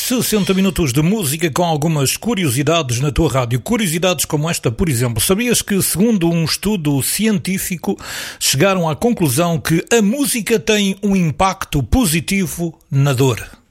60 minutos de música com algumas curiosidades na tua rádio. Curiosidades como esta, por exemplo. Sabias que, segundo um estudo científico, chegaram à conclusão que a música tem um impacto positivo na dor?